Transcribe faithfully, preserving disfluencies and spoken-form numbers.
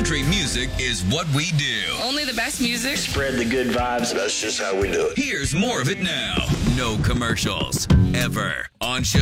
Country music is what we do. Only the best music. Spread the good vibes. That's just how we do it. Here's more of it now. No commercials. Ever. On Sugar.